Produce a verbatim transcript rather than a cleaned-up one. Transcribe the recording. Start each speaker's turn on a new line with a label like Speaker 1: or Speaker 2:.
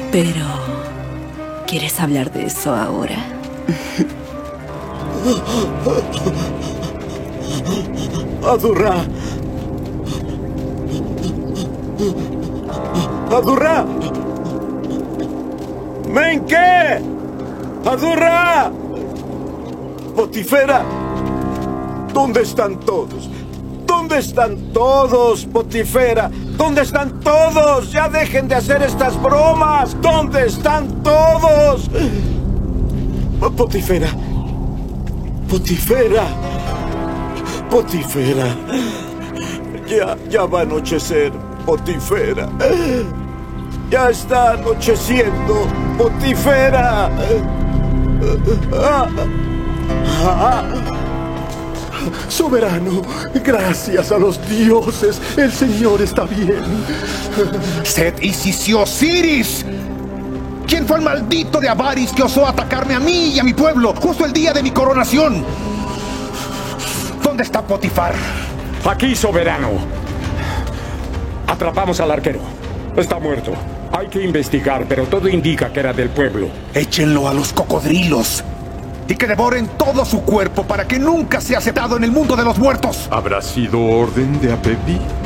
Speaker 1: Pero... ¿quieres hablar de eso ahora?
Speaker 2: ¡Adurra! ¡Adurra! ¡Menke! ¡Adurra! ¡Potifera! ¿Dónde están todos? ¿Dónde están todos, Potifera? ¿Dónde están todos? ¡Ya dejen de hacer estas bromas! ¿Dónde están todos? Potifera. Potifera. Potifera. Ya, ya va a anochecer, Potifera. Ya está anocheciendo, Potifera. Ah, ah. Soberano, gracias a los dioses, el Señor está bien.
Speaker 3: Set Isis y Osiris. ¿Quién fue el maldito de Avaris que osó atacarme a mí y a mi pueblo justo el día de mi coronación? ¿Dónde está Potifar?
Speaker 4: Aquí, soberano. Atrapamos al arquero. Está muerto. Hay que investigar, pero todo indica que era del pueblo.
Speaker 3: Échenlo a los cocodrilos y que devoren todo su cuerpo para que nunca sea aceptado en el mundo de los muertos.
Speaker 5: ¿Habrá sido orden de Apepi?